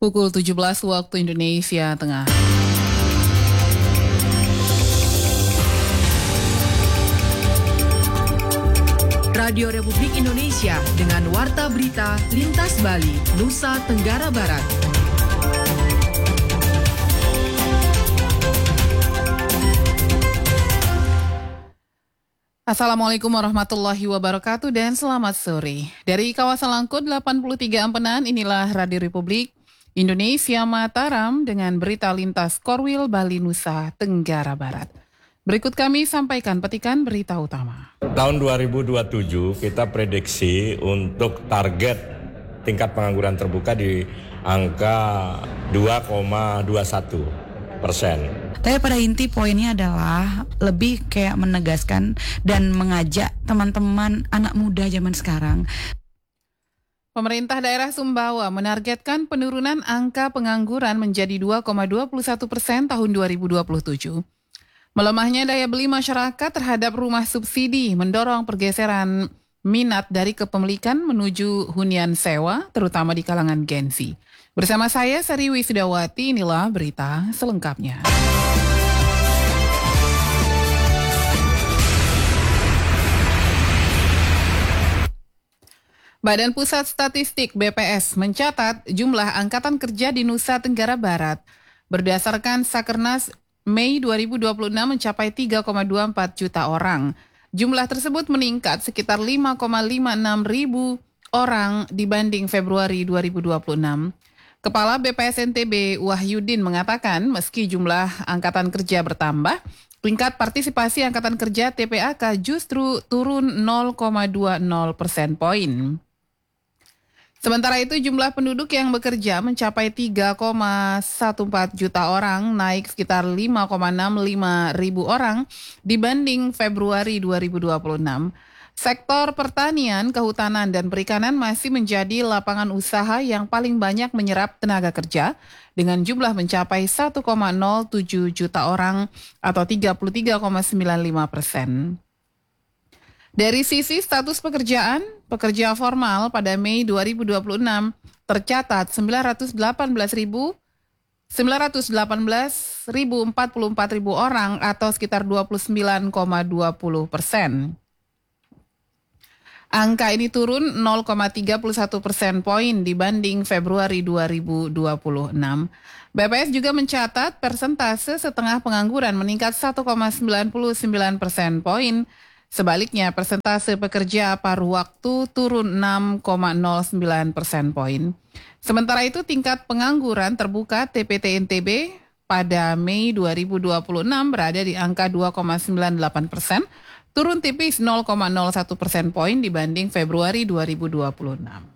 Pukul 17 waktu Indonesia Tengah. Radio Republik Indonesia dengan Warta Berita Lintas Bali, Nusa Tenggara Barat. Assalamualaikum warahmatullahi wabarakatuh dan selamat sore. Dari kawasan Langkut 83 Empenan, inilah Radio Republik Indonesia Mataram dengan berita lintas Korwil Bali Nusa Tenggara Barat. Berikut kami sampaikan petikan berita utama. Tahun 2027 kita prediksi untuk target tingkat pengangguran terbuka di angka 2,21%. Tapi pada inti poinnya adalah lebih kayak menegaskan dan mengajak teman-teman anak muda zaman sekarang. Pemerintah daerah Sumbawa menargetkan penurunan angka pengangguran menjadi 2,21% tahun 2027. Melemahnya daya beli masyarakat terhadap rumah subsidi mendorong pergeseran minat dari kepemilikan menuju hunian sewa, terutama di kalangan Gen Z. Bersama saya, Sari Wisdawati, inilah berita selengkapnya. Badan Pusat Statistik BPS mencatat jumlah angkatan kerja di Nusa Tenggara Barat berdasarkan Sakernas Mei 2026 mencapai 3,24 juta orang. Jumlah tersebut meningkat sekitar 5,56 ribu orang dibanding Februari 2026. Kepala BPS NTB Wahyudin mengatakan meski jumlah angkatan kerja bertambah, tingkat partisipasi angkatan kerja TPAK justru turun 0,20 persen poin. Sementara itu jumlah penduduk yang bekerja mencapai 3,14 juta orang, naik sekitar 5,65 ribu orang dibanding Februari 2026. Sektor pertanian, kehutanan, dan perikanan masih menjadi lapangan usaha yang paling banyak menyerap tenaga kerja dengan jumlah mencapai 1,07 juta orang atau 33,95%. Dari sisi status pekerjaan, pekerja formal pada Mei 2026 tercatat 918.044 orang atau sekitar 29,20%. Angka ini turun 0,31 persen poin dibanding Februari 2026. BPS juga mencatat persentase setengah pengangguran meningkat 1,99 persen poin. Sebaliknya, persentase pekerja paruh waktu turun 6,09 persen poin. Sementara itu, tingkat pengangguran terbuka TPT NTB pada Mei 2026 berada di angka 2,98%, turun tipis 0,01 persen poin dibanding Februari 2026.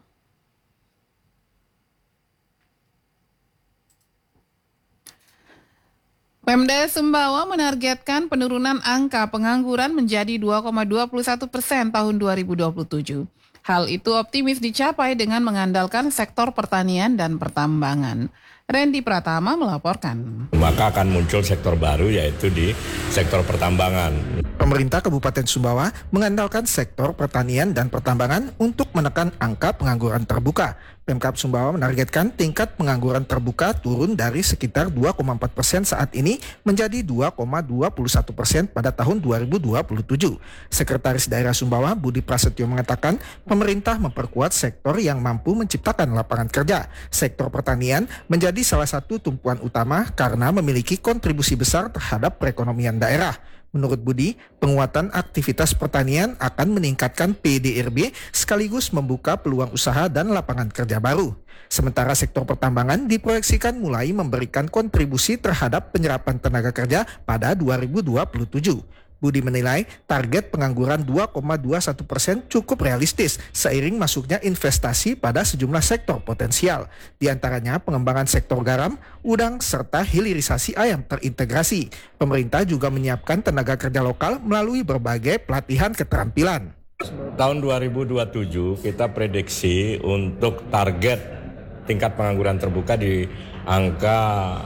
Pemda Sumbawa menargetkan penurunan angka pengangguran menjadi 2,21% tahun 2027. Hal itu optimis dicapai dengan mengandalkan sektor pertanian dan pertambangan. Randy Pratama melaporkan. Maka akan muncul sektor baru yaitu di sektor pertambangan. Pemerintah Kabupaten Sumbawa mengandalkan sektor pertanian dan pertambangan untuk menekan angka pengangguran terbuka. Pemkab Sumbawa menargetkan tingkat pengangguran terbuka turun dari sekitar 2,4% saat ini menjadi 2,21% pada tahun 2027. Sekretaris Daerah Sumbawa Budi Prasetyo mengatakan pemerintah memperkuat sektor yang mampu menciptakan lapangan kerja. Sektor pertanian menjadi salah satu tumpuan utama karena memiliki kontribusi besar terhadap perekonomian daerah. Menurut Budi, penguatan aktivitas pertanian akan meningkatkan PDRB sekaligus membuka peluang usaha dan lapangan kerja baru. Sementara sektor pertambangan diproyeksikan mulai memberikan kontribusi terhadap penyerapan tenaga kerja pada 2027. Budi menilai target pengangguran 2,21% cukup realistis seiring masuknya investasi pada sejumlah sektor potensial. Di antaranya pengembangan sektor garam, udang, serta hilirisasi ayam terintegrasi. Pemerintah juga menyiapkan tenaga kerja lokal melalui berbagai pelatihan keterampilan. Tahun 2027 kita prediksi untuk target tingkat pengangguran terbuka di angka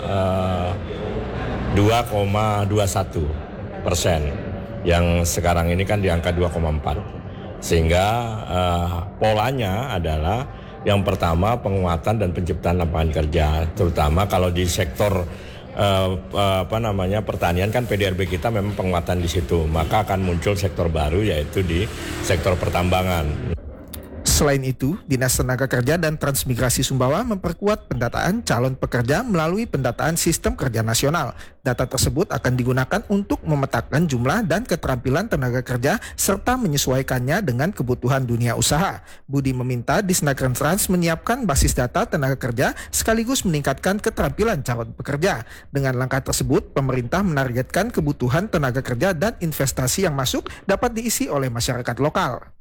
2,21%. Yang sekarang ini kan di angka 2,4. Sehingga polanya adalah Yang pertama penguatan dan penciptaan lapangan kerja, terutama kalau di sektor pertanian kan PDRB kita memang penguatan di situ, maka akan muncul sektor baru yaitu di sektor pertambangan. Selain itu, Dinas Tenaga Kerja dan Transmigrasi Sumbawa memperkuat pendataan calon pekerja melalui pendataan Sistem Kerja Nasional. Data tersebut akan digunakan untuk memetakan jumlah dan keterampilan tenaga kerja serta menyesuaikannya dengan kebutuhan dunia usaha. Budi meminta Disnaker Trans menyiapkan basis data tenaga kerja sekaligus meningkatkan keterampilan calon pekerja. Dengan langkah tersebut, pemerintah menargetkan kebutuhan tenaga kerja dan investasi yang masuk dapat diisi oleh masyarakat lokal.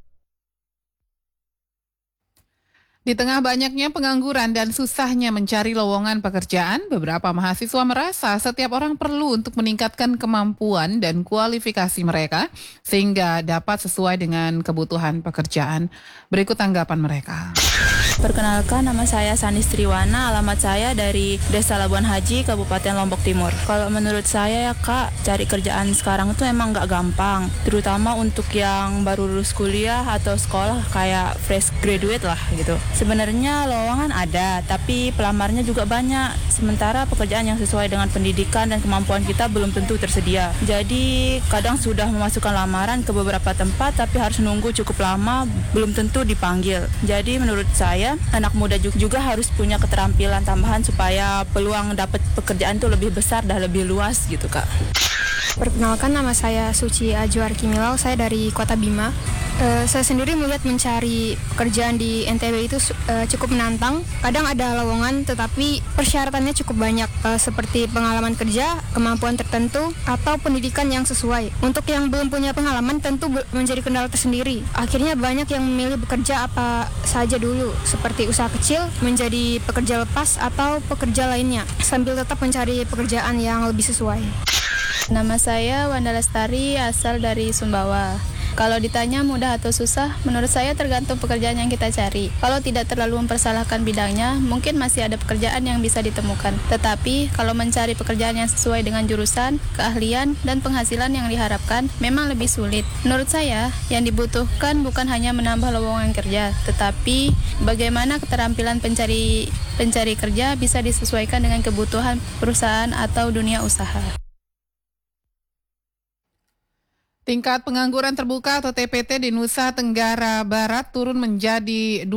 Di tengah banyaknya pengangguran dan susahnya mencari lowongan pekerjaan, beberapa mahasiswa merasa setiap orang perlu untuk meningkatkan kemampuan dan kualifikasi mereka sehingga dapat sesuai dengan kebutuhan pekerjaan. Berikut tanggapan mereka. Perkenalkan, nama saya Sanis Triwana, alamat saya dari Desa Labuan Haji, Kabupaten Lombok Timur. Kalau menurut saya ya Kak, cari kerjaan sekarang itu emang gak gampang, terutama untuk yang baru lulus kuliah atau sekolah kayak fresh graduate lah gitu. Sebenarnya lowongan ada, tapi pelamarnya juga banyak, sementara pekerjaan yang sesuai dengan pendidikan dan kemampuan kita belum tentu tersedia. Jadi kadang sudah memasukkan lamaran ke beberapa tempat, tapi harus nunggu cukup lama, belum tentu dipanggil. Jadi menurut saya, anak muda juga harus punya keterampilan tambahan supaya peluang dapat pekerjaan itu lebih besar dan lebih luas gitu Kak. Perkenalkan, nama saya Suci Ajuar Kimilau, saya dari Kota Bima. Saya sendiri melihat mencari pekerjaan di NTB itu cukup menantang. Kadang ada lowongan tetapi persyaratannya cukup banyak, seperti pengalaman kerja, kemampuan tertentu, atau pendidikan yang sesuai. Untuk yang belum punya pengalaman tentu menjadi kendala tersendiri. Akhirnya banyak yang memilih bekerja apa saja dulu, seperti usaha kecil, menjadi pekerja lepas, atau pekerja lainnya, sambil tetap mencari pekerjaan yang lebih sesuai. Nama saya Wanda Lestari, asal dari Sumbawa. Kalau ditanya mudah atau susah, menurut saya tergantung pekerjaan yang kita cari. Kalau tidak terlalu mempersalahkan bidangnya, mungkin masih ada pekerjaan yang bisa ditemukan. Tetapi, kalau mencari pekerjaan yang sesuai dengan jurusan, keahlian, dan penghasilan yang diharapkan, memang lebih sulit. Menurut saya, yang dibutuhkan bukan hanya menambah lowongan kerja, tetapi bagaimana keterampilan pencari kerja bisa disesuaikan dengan kebutuhan perusahaan atau dunia usaha. Tingkat pengangguran terbuka atau TPT di Nusa Tenggara Barat turun menjadi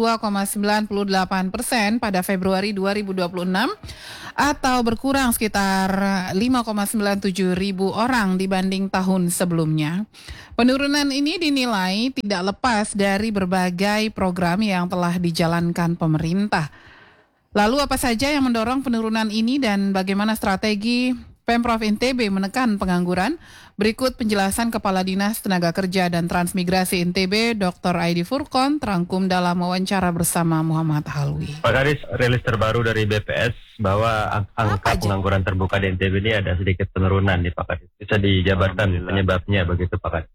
2,98% pada Februari 2026 atau berkurang sekitar 5,97 ribu orang dibanding tahun sebelumnya. Penurunan ini dinilai tidak lepas dari berbagai program yang telah dijalankan pemerintah. Lalu apa saja yang mendorong penurunan ini dan bagaimana strategi Pemprov NTB menekan pengangguran? Berikut penjelasan Kepala Dinas Tenaga Kerja dan Transmigrasi NTB, Dr. Aidi Furkon, terangkum dalam wawancara bersama Muhammad Halwi. Pak Kadis, rilis terbaru dari BPS bahwa angka pengangguran terbuka di NTB ini ada sedikit penurunan nih Pak Kadis. Bisa dijabarkan penyebabnya begitu Pak Kadis?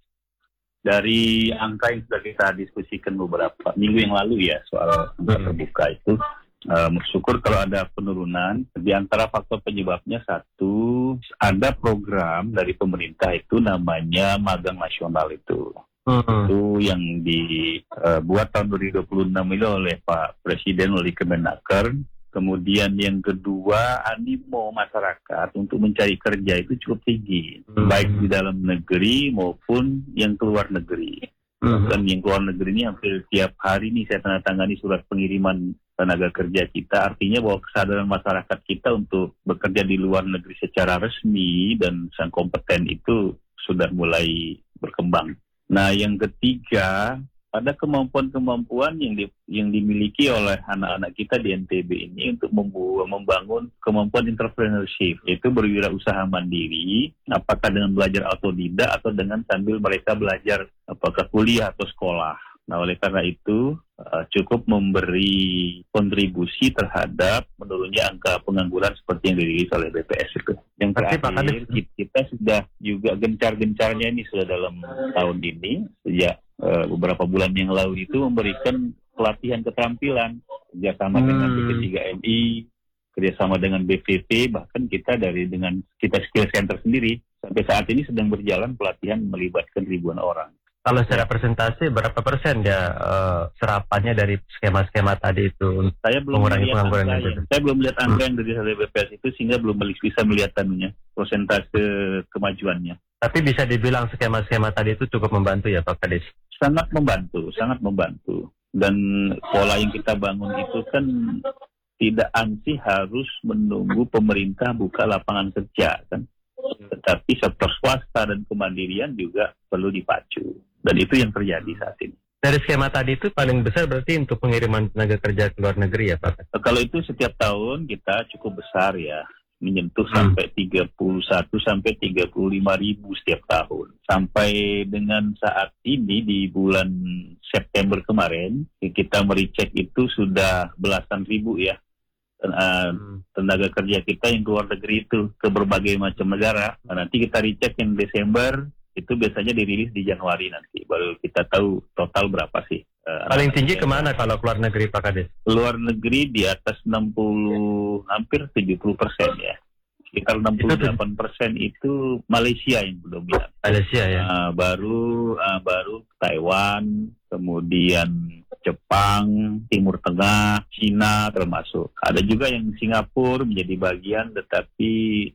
Dari angka yang sudah kita diskusikan beberapa minggu yang lalu ya soal angka terbuka itu, bersyukur kalau ada penurunan. Di antara faktor penyebabnya satu, ada program dari pemerintah itu namanya magang nasional itu. Itu yang dibuat tahun 2026 ini oleh Pak Presiden oleh Kemenaker. Kemudian yang kedua, animo masyarakat untuk mencari kerja itu cukup tinggi, baik di dalam negeri maupun yang keluar negeri. Dan yang keluar negeri ini hampir tiap hari ini saya tanda-tangani surat pengiriman tenaga kerja kita, artinya bahwa kesadaran masyarakat kita untuk bekerja di luar negeri secara resmi dan sang kompeten itu sudah mulai berkembang. Nah, yang ketiga, ada kemampuan-kemampuan yang dimiliki oleh anak-anak kita di NTB ini untuk membangun kemampuan entrepreneurship, yaitu berwirausaha mandiri, apakah dengan belajar otodidak atau dengan sambil mereka belajar apakah kuliah atau sekolah. Nah, oleh karena itu cukup memberi kontribusi terhadap menurunnya angka pengangguran seperti yang dirilis oleh BPS itu. Yang terakhir, kita sudah juga gencar-gencarnya ini sudah dalam tahun ini, sejak beberapa bulan yang lalu itu memberikan pelatihan keterampilan kerjasama dengan BP3MI, kerjasama dengan BPP, bahkan kita dengan kita Skill Center sendiri sampai saat ini sedang berjalan pelatihan melibatkan ribuan orang. Kalau secara presentasi berapa persen dia serapannya dari skema-skema tadi itu Saya belum mengurangi melihat pengangguran angka itu? ya. Saya belum melihat angka yang dari BPS itu sehingga belum bisa melihat persentase kemajuannya. Tapi bisa dibilang skema-skema tadi itu cukup membantu ya Pak Kades? Sangat membantu. Dan pola yang kita bangun itu kan tidak ansi harus menunggu pemerintah buka lapangan kerja kan. Tetapi sektor swasta dan kemandirian juga perlu dipacu. Dan itu yang terjadi saat ini. Dari skema tadi itu paling besar berarti untuk pengiriman tenaga kerja ke luar negeri ya Pak? Kalau itu setiap tahun kita cukup besar ya. Menyentuh sampai 31 sampai 35 ribu setiap tahun. Sampai dengan saat ini di bulan September kemarin, kita merecek itu sudah belasan ribu ya. Tenaga kerja kita yang keluar negeri itu ke berbagai macam negara. Nah, nanti kita recheck yang Desember itu biasanya dirilis di Januari nanti baru kita tahu total berapa sih. Paling tinggi kemana kalau keluar negeri Pak Kades? Luar negeri di atas 60 hampir 70% ya. Sekitar 68% itu Malaysia yang dominan. Malaysia ya. Baru Taiwan, kemudian Jepang, Timur Tengah, Cina termasuk. Ada juga yang Singapura menjadi bagian, tetapi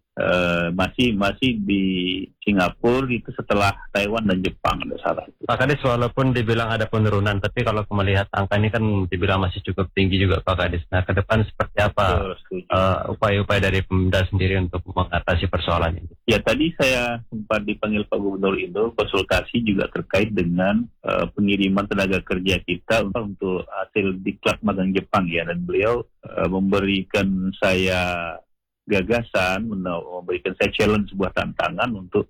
masih di Singapura itu setelah Taiwan dan Jepang ada salah. Pak Kades, walaupun dibilang ada penurunan, tapi kalau melihat angka ini kan dibilang masih cukup tinggi juga Pak Kades. Nah, ke depan seperti apa upaya-upaya dari Pemda sendiri untuk mengatasi persoalan ini? Ya, tadi saya sempat dipanggil Pak Gubernur Indo konsultasi juga terkait dengan pengiriman tenaga kerja kita untuk hasil diklat magang Jepang ya, dan beliau memberikan saya gagasan, memberikan saya challenge, sebuah tantangan untuk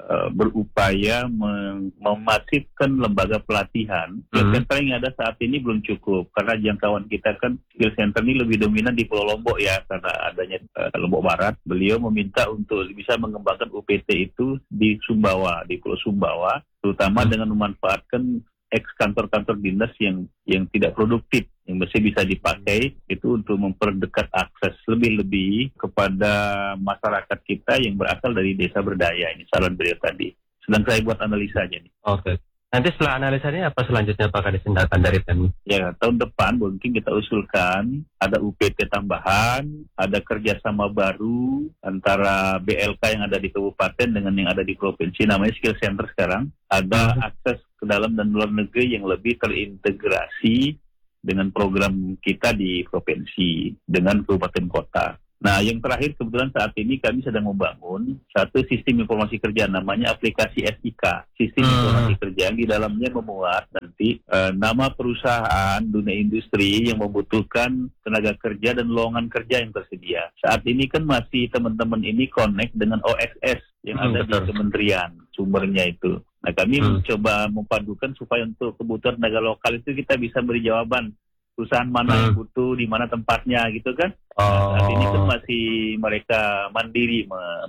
berupaya memasifkan lembaga pelatihan. Skill center yang ada saat ini belum cukup karena jangkauan kita kan skill center ini lebih dominan di Pulau Lombok ya, karena adanya Lombok Barat. Beliau meminta untuk bisa mengembangkan UPT itu di Sumbawa, di Pulau Sumbawa, terutama dengan memanfaatkan kantor-kantor dinas yang tidak produktif, yang masih bisa dipakai itu untuk memperdekat akses lebih-lebih kepada masyarakat kita yang berasal dari desa berdaya. Ini saran beliau tadi. Sedang saya buat analisanya nih. Oke. Nanti setelah analisanya apa selanjutnya Pak Kades tindakan dari Pemda? Ya, tahun depan mungkin kita usulkan ada UPT tambahan, ada kerjasama baru antara BLK yang ada di kabupaten dengan yang ada di provinsi, namanya skill center sekarang. Ada akses ke dalam dan luar negeri yang lebih terintegrasi dengan program kita di provinsi dengan kabupaten kota. Nah, yang terakhir kebetulan saat ini kami sedang membangun satu sistem informasi kerja namanya aplikasi SIK, sistem informasi kerja yang di dalamnya memuat nanti nama perusahaan dunia industri yang membutuhkan tenaga kerja dan lowongan kerja yang tersedia. Saat ini kan masih teman-teman ini connect dengan OSS yang ada di kementerian sumbernya itu. Nah, kami mencoba memadukan supaya untuk kebutuhan tenaga lokal itu kita bisa beri jawaban perusahaan mana yang butuh, di mana tempatnya gitu kan. Saat ini kan masih mereka mandiri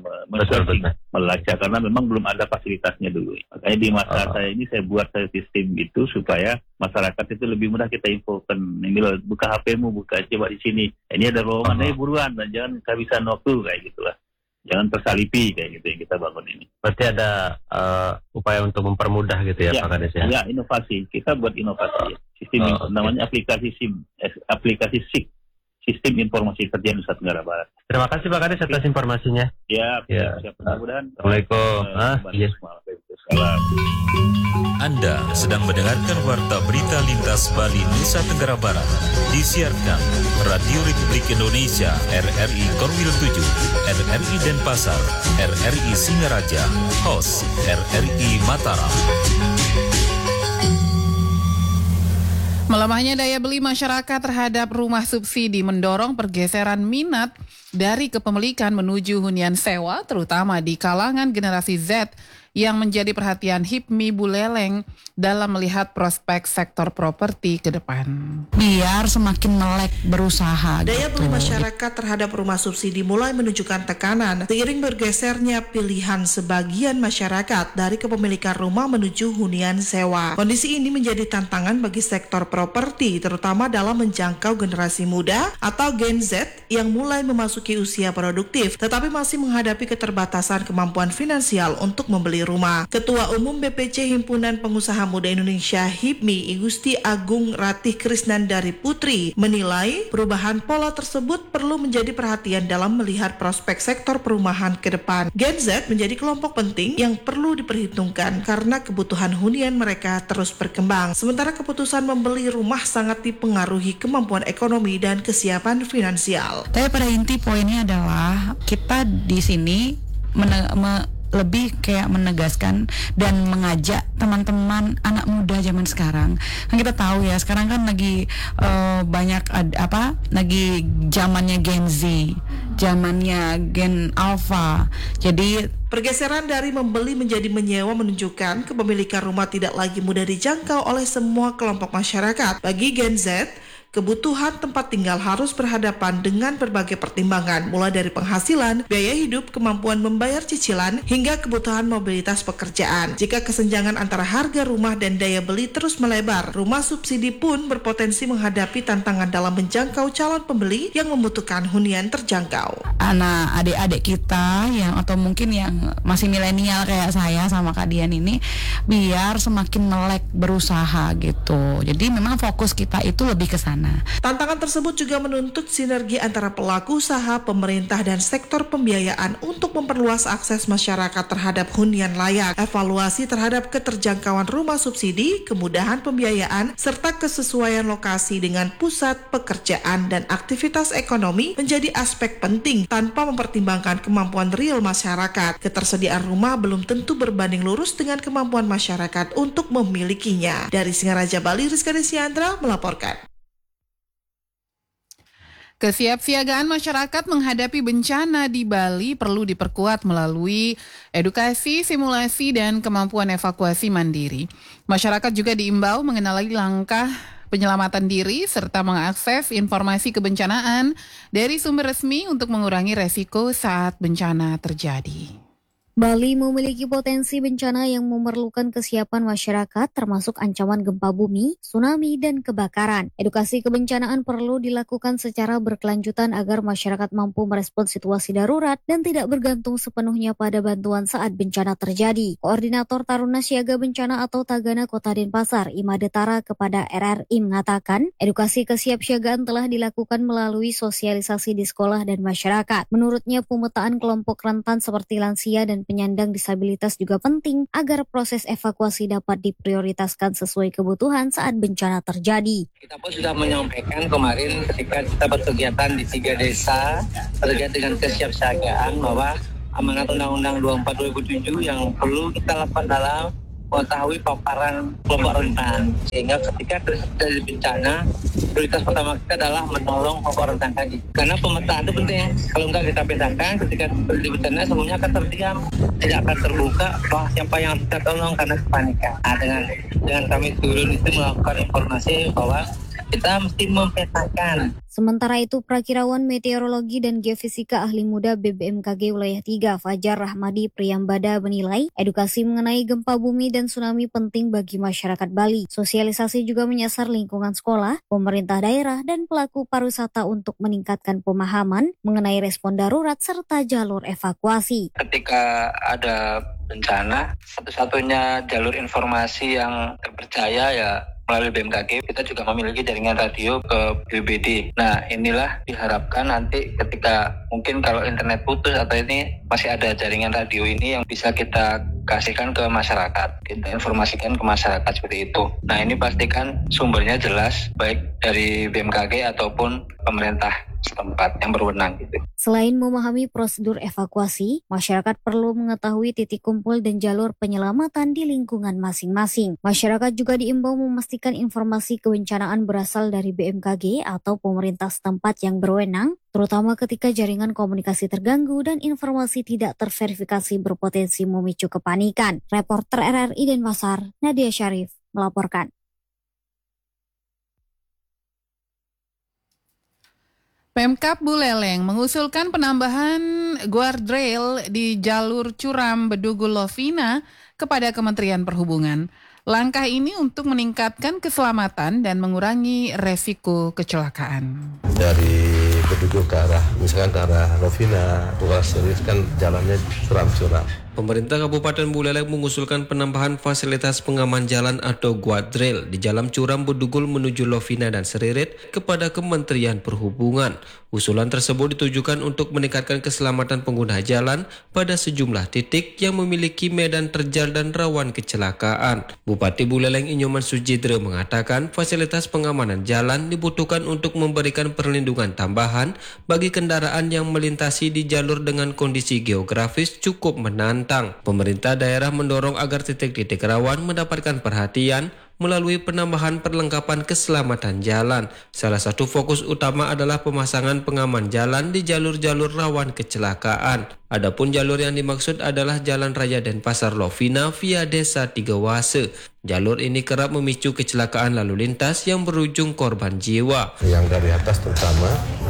melacak karena memang belum ada fasilitasnya dulu. Makanya di masa saya ini saya buat sistem itu supaya masyarakat itu lebih mudah kita infokan. Ini loh, buka HP-mu, buka coba di sini. Ini ada lowongan, buruan, dan jangan kehabisan waktu kayak gitulah. Jangan tersalipi kayak gitu yang kita bangun ini. Berarti ada upaya untuk mempermudah gitu ya Pak Kades ya? Ya, inovasi. Kita buat inovasi. Sistem namanya aplikasi SIK, Sistem Informasi Kerja Nusa Tenggara Barat. Terima kasih Pak Kades atas informasinya. Ya, siap. Mudah-mudahan. Assalamualaikum. Anda sedang mendengarkan Warta Berita Lintas Bali Nusa Tenggara Barat. Disiarkan Radio Republik Indonesia RRI Korwil 7, RRI Denpasar, RRI Singaraja, host RRI Mataram. Melemahnya daya beli masyarakat terhadap rumah subsidi mendorong pergeseran minat dari kepemilikan menuju hunian sewa, terutama di kalangan generasi Z yang menjadi perhatian HIPMI Buleleng dalam melihat prospek sektor properti ke depan. Biar semakin melek berusaha. Daya beli masyarakat terhadap rumah subsidi mulai menunjukkan tekanan seiring bergesernya pilihan sebagian masyarakat dari kepemilikan rumah menuju hunian sewa. Kondisi ini menjadi tantangan bagi sektor properti, terutama dalam menjangkau generasi muda atau Gen Z yang mulai memasuki usia produktif, tetapi masih menghadapi keterbatasan kemampuan finansial untuk membeli membeli rumah. Ketua Umum BPC Himpunan Pengusaha Muda Indonesia HIPMI, Igusti Agung Ratih Krisnandari Putri, menilai perubahan pola tersebut perlu menjadi perhatian dalam melihat prospek sektor perumahan ke depan. Gen Z menjadi kelompok penting yang perlu diperhitungkan karena kebutuhan hunian mereka terus berkembang. Sementara keputusan membeli rumah sangat dipengaruhi kemampuan ekonomi dan kesiapan finansial. Tapi pada inti poinnya adalah kita di sini lebih kayak menegaskan dan mengajak teman-teman anak muda zaman sekarang. Kan kita tahu ya, sekarang kan lagi banyak lagi zamannya Gen Z, zamannya Gen Alpha. Jadi pergeseran dari membeli menjadi menyewa menunjukkan kepemilikan rumah tidak lagi mudah dijangkau oleh semua kelompok masyarakat. Bagi Gen Z, kebutuhan tempat tinggal harus berhadapan dengan berbagai pertimbangan, mulai dari penghasilan, biaya hidup, kemampuan membayar cicilan, hingga kebutuhan mobilitas pekerjaan. Jika kesenjangan antara harga rumah dan daya beli terus melebar, rumah subsidi pun berpotensi menghadapi tantangan dalam menjangkau calon pembeli yang membutuhkan hunian terjangkau. Anak adik-adik kita yang atau mungkin yang masih milenial kayak saya sama Kak Dian ini, biar semakin melek berusaha gitu. Jadi memang fokus kita itu lebih ke sana. Tantangan tersebut juga menuntut sinergi antara pelaku usaha, pemerintah, dan sektor pembiayaan untuk memperluas akses masyarakat terhadap hunian layak, evaluasi terhadap keterjangkauan rumah subsidi, kemudahan pembiayaan, serta kesesuaian lokasi dengan pusat pekerjaan dan aktivitas ekonomi menjadi aspek penting tanpa mempertimbangkan kemampuan real masyarakat. Ketersediaan rumah belum tentu berbanding lurus dengan kemampuan masyarakat untuk memilikinya. Dari Singaraja, Bali, Rizka Desiandra melaporkan. Kesiapsiagaan masyarakat menghadapi bencana di Bali perlu diperkuat melalui edukasi, simulasi, dan kemampuan evakuasi mandiri. Masyarakat juga diimbau mengenali langkah penyelamatan diri serta mengakses informasi kebencanaan dari sumber resmi untuk mengurangi resiko saat bencana terjadi. Bali memiliki potensi bencana yang memerlukan kesiapan masyarakat termasuk ancaman gempa bumi, tsunami, dan kebakaran. Edukasi kebencanaan perlu dilakukan secara berkelanjutan agar masyarakat mampu merespon situasi darurat dan tidak bergantung sepenuhnya pada bantuan saat bencana terjadi. Koordinator Taruna Siaga Bencana atau Tagana Kota Denpasar, Imade Tara kepada RRI mengatakan, edukasi kesiapsiagaan telah dilakukan melalui sosialisasi di sekolah dan masyarakat. Menurutnya, pemetaan kelompok rentan seperti lansia dan penyandang disabilitas juga penting agar proses evakuasi dapat diprioritaskan sesuai kebutuhan saat bencana terjadi. Kita pun sudah menyampaikan kemarin ketika kita berkegiatan di 3 desa terkait dengan kesiapsiagaan bahwa amanat Undang-Undang 24/2007 yang perlu kita lakukan dalam mengetahui paparan kelompok rentan, sehingga ketika terjadi bencana prioritas pertama kita adalah menolong kelompok rentan tadi. Karena pemetaan itu penting. Kalau enggak kita bedakan, ketika terjadi bencana semuanya akan terdiam, tidak akan terbuka bahwa siapa yang kita tolong karena kepanikan. Nah, dengan kami turun itu melakukan informasi bahwa kita mesti mempetakan. Sementara itu, Prakirawan Meteorologi dan Geofisika Ahli Muda BBMKG Wilayah 3, Fajar Rahmadi Priyambada menilai edukasi mengenai gempa bumi dan tsunami penting bagi masyarakat Bali. Sosialisasi juga menyasar lingkungan sekolah, pemerintah daerah, dan pelaku pariwisata untuk meningkatkan pemahaman mengenai respon darurat serta jalur evakuasi. Ketika ada bencana, satu-satunya jalur informasi yang terpercaya ya melalui BMKG. Kita juga memiliki jaringan radio ke BBD. Nah, inilah diharapkan nanti ketika mungkin kalau internet putus atau ini masih ada jaringan radio ini yang bisa kita kasihkan ke masyarakat. Kita informasikan ke masyarakat seperti itu. Nah, ini pastikan sumbernya jelas baik dari BMKG ataupun pemerintah setempat yang berwenang gitu. Selain memahami prosedur evakuasi, masyarakat perlu mengetahui titik kumpul dan jalur penyelamatan di lingkungan masing-masing. Masyarakat juga diimbau memastikan informasi kebencanaan berasal dari BMKG atau pemerintah setempat yang berwenang, terutama ketika jaringan komunikasi terganggu dan informasi tidak terverifikasi berpotensi memicu kepanikan. Reporter RRI Denpasar, Nadia Syarif, melaporkan. Pemkab Buleleng mengusulkan penambahan guardrail di jalur Curam Bedugu Lovina kepada Kementerian Perhubungan. Langkah ini untuk meningkatkan keselamatan dan mengurangi resiko kecelakaan. Dari Bedugu ke arah, misalkan ke arah Lovina, Bukas kan jalannya curam-curam. Pemerintah Kabupaten Buleleng mengusulkan penambahan fasilitas pengaman jalan atau guardrail di Jalan Curam Bedugul menuju Lovina dan Seririt kepada Kementerian Perhubungan. Usulan tersebut ditujukan untuk meningkatkan keselamatan pengguna jalan pada sejumlah titik yang memiliki medan terjal dan rawan kecelakaan. Bupati Buleleng Inyoman Sujidre mengatakan fasilitas pengamanan jalan dibutuhkan untuk memberikan perlindungan tambahan bagi kendaraan yang melintasi di jalur dengan kondisi geografis cukup menantang. Pemerintah daerah mendorong agar titik-titik rawan mendapatkan perhatian melalui penambahan perlengkapan keselamatan jalan. Salah satu fokus utama adalah pemasangan pengaman jalan di jalur-jalur rawan kecelakaan. Adapun jalur yang dimaksud adalah Jalan Raya Denpasar Lovina via Desa Tigawase. Jalur ini kerap memicu kecelakaan lalu lintas yang berujung korban jiwa. Yang dari atas terutama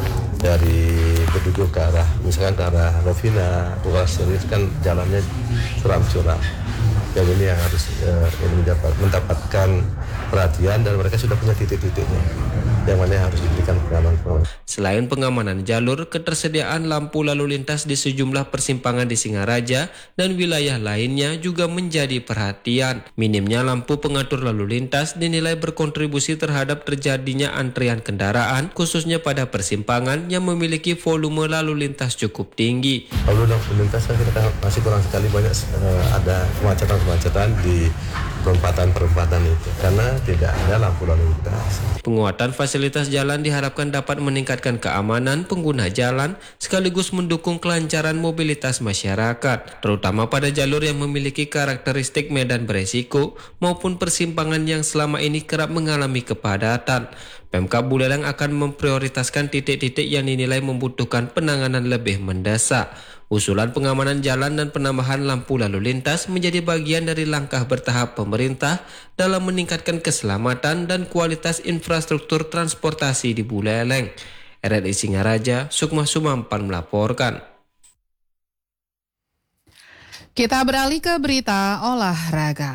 dari Bedugul ke arah, misalkan ke arah Lovina, Serius kan jalannya curam-curam. Yang ini yang harus mendapatkan perhatian dan mereka sudah punya titik-titiknya yang mana harus diberikan pengamanan. Selain pengamanan jalur, ketersediaan lampu lalu lintas di sejumlah persimpangan di Singaraja dan wilayah lainnya juga menjadi perhatian. Minimnya lampu pengatur lalu lintas dinilai berkontribusi terhadap terjadinya antrian kendaraan, khususnya pada persimpangan yang memiliki volume lalu lintas cukup tinggi. Lalu lalu lintas kan kita masih kurang sekali banyak ada kemacetan di perempatan itu karena tidak ada lampu lalu lintas. Penguatan fasilitas jalan diharapkan dapat meningkatkan keamanan pengguna jalan sekaligus mendukung kelancaran mobilitas masyarakat, terutama pada jalur yang memiliki karakteristik medan beresiko maupun persimpangan yang selama ini kerap mengalami kepadatan. Pemkab Buleleng akan memprioritaskan titik-titik yang dinilai membutuhkan penanganan lebih mendesak. Usulan pengamanan jalan dan penambahan lampu lalu lintas menjadi bagian dari langkah bertahap pemerintah dalam meningkatkan keselamatan dan kualitas infrastruktur transportasi di Buleleng. RRI Singaraja, Sukma Sumampan melaporkan. Kita beralih ke berita olahraga.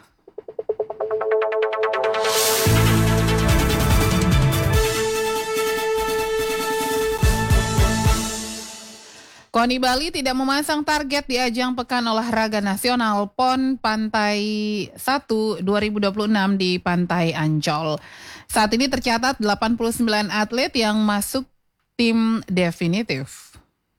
KONI Bali tidak memasang target di ajang Pekan Olahraga Nasional PON Pantai 1 2026 di Pantai Ancol. Saat ini tercatat 89 atlet yang masuk tim definitif.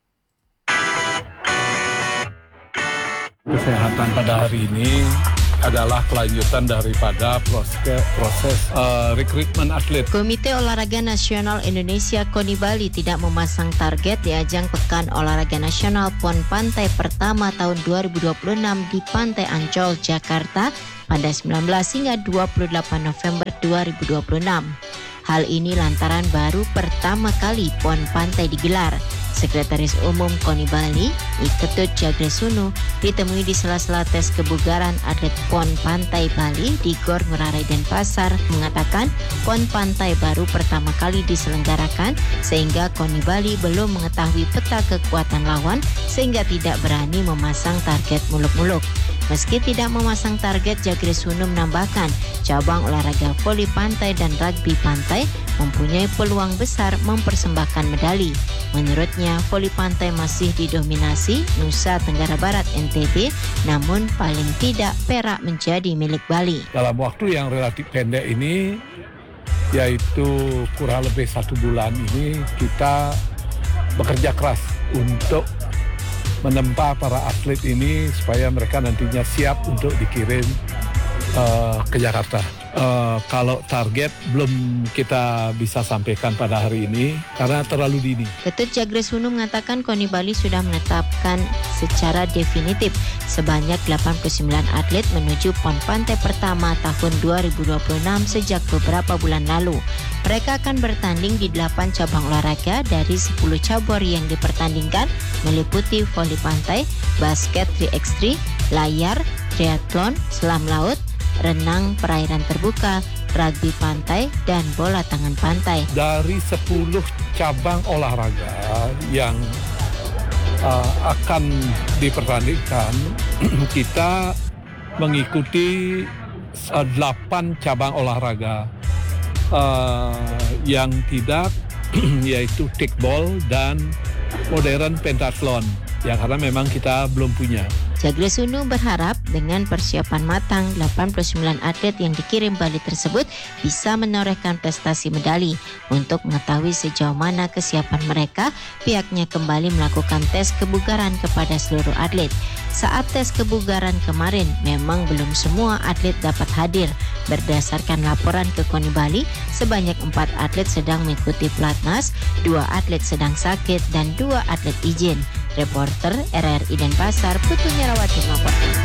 Kesehatan pada hari ini adalah kelanjutan daripada proses rekrutmen atlet. Komite Olahraga Nasional Indonesia KONI Bali tidak memasang target di ajang Pekan Olahraga Nasional PON Pantai pertama tahun 2026 di Pantai Ancol, Jakarta pada 19 hingga 28 November 2026. Hal ini lantaran baru pertama kali PON Pantai digelar. Sekretaris Umum KONI Bali, Iketut Jagresunu, ditemui di sela-sela tes kebugaran atlet PON Pantai Bali di Gor Ngurah Rai Denpasar, mengatakan PON Pantai baru pertama kali diselenggarakan sehingga KONI Bali belum mengetahui peta kekuatan lawan sehingga tidak berani memasang target muluk-muluk. Meski tidak memasang target, Jagresunu menambahkan cabang olahraga voli pantai dan rugby pantai mempunyai peluang besar mempersembahkan medali. Menurutnya, voli pantai masih didominasi Nusa Tenggara Barat NTB, namun paling tidak perak menjadi milik Bali. Dalam waktu yang relatif pendek ini, yaitu kurang lebih 1 bulan ini, kita bekerja keras untuk menempa para atlet ini supaya mereka nantinya siap untuk dikirim ke Jakarta. Kalau target belum kita bisa sampaikan pada hari ini karena terlalu dini. Ketut Jagresunu mengatakan KONI Bali sudah menetapkan secara definitif sebanyak 89 atlet menuju PON Pantai pertama tahun 2026 sejak beberapa bulan lalu. Mereka akan bertanding di 8 cabang olahraga dari 10 cabur yang dipertandingkan meliputi voli pantai, basket 3x3, layar, triathlon, selam laut, renang perairan terbuka, rugby pantai, dan bola tangan pantai. Dari 10 cabang olahraga yang akan dipertandingkan, kita mengikuti 8 cabang olahraga yang tidak, yaitu kickball dan modern pentathlon, yang karena memang kita belum punya. Jagresunu berharap dengan persiapan matang 89 atlet yang dikirim Bali tersebut bisa menorehkan prestasi medali. Untuk mengetahui sejauh mana kesiapan mereka, pihaknya kembali melakukan tes kebugaran kepada seluruh atlet. Saat tes kebugaran kemarin, memang belum semua atlet dapat hadir. Berdasarkan laporan ke KONI Bali, sebanyak 4 atlet sedang mengikuti pelatnas, 2 atlet sedang sakit, dan 2 atlet izin. Reporter RRI Denpasar, Putu Merawati melaporkan.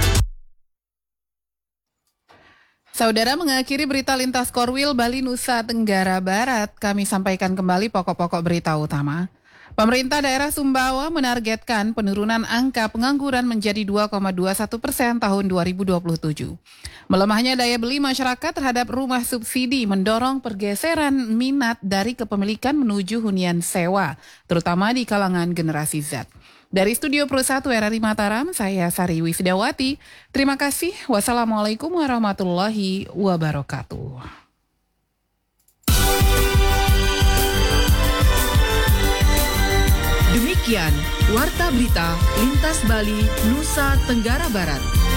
Saudara, mengakhiri berita lintas Korwil Bali Nusa Tenggara Barat, kami sampaikan kembali pokok-pokok berita utama. Pemerintah daerah Sumbawa menargetkan penurunan angka pengangguran menjadi 2,21% tahun 2027. Melemahnya daya beli masyarakat terhadap rumah subsidi mendorong pergeseran minat dari kepemilikan menuju hunian sewa, terutama di kalangan generasi Z. Dari Studio Pro 1 RRI Mataram, saya Sari Wisdawati. Terima kasih. Wassalamualaikum warahmatullahi wabarakatuh. Demikian Warta Berita Lintas Bali, Nusa Tenggara Barat.